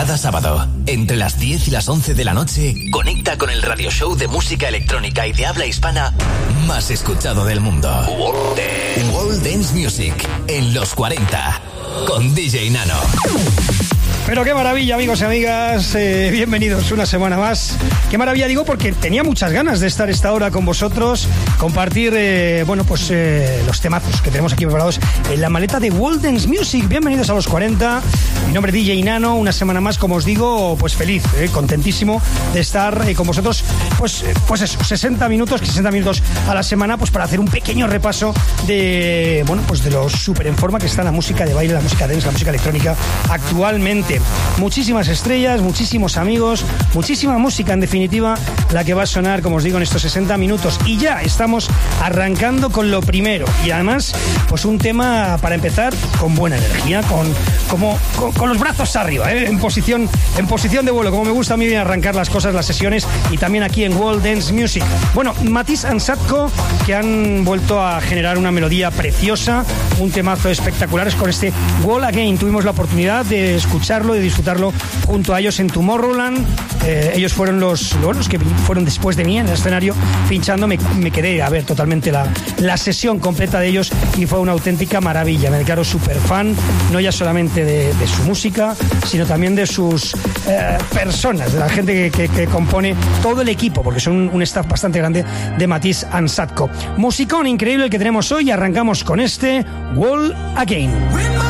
Cada sábado, entre las 10 y las 11 de la noche, conecta con el radio show de música electrónica y de habla hispana más escuchado del mundo. World Dance Music, en los 40, con DJ Nano. Pero qué maravilla, amigos y amigas, bienvenidos una semana más. Qué maravilla, digo, porque tenía muchas ganas de estar esta hora con vosotros, compartir, los temazos que tenemos aquí preparados en la maleta de World Dance Music. Bienvenidos a los 40, mi nombre es DJ Nano, una semana más, como os digo, pues feliz, contentísimo de estar con vosotros, pues eso, 60 minutos a la semana, pues para hacer un pequeño repaso de, de lo súper en forma que está la música de baile, la música dance, la música electrónica actualmente. Muchísimas estrellas, muchísimos amigos, muchísima música, en definitiva, la que va a sonar, como os digo, en estos 60 minutos. Y ya estamos arrancando con lo primero. Y además, pues un tema para empezar con buena energía, con los brazos arriba, en posición de vuelo, como me gusta a mí arrancar las cosas, las sesiones, y también aquí en World Dance Music. Bueno, Matisse and Sadko, que han vuelto a generar una melodía preciosa, un temazo espectacular con este Wall Again. Tuvimos la oportunidad de escucharlo, de disfrutarlo junto a ellos en Tomorrowland. Ellos fueron los que fueron después de mí en el escenario pinchando. Me quedé a ver totalmente la sesión completa de ellos y fue una auténtica maravilla. Me declaro súper fan, no ya solamente de su música, sino también de sus personas, de la gente que compone todo el equipo, porque son un staff bastante grande de Matisse and Sadko. Musicón increíble el que tenemos hoy. Arrancamos con este Wall Again.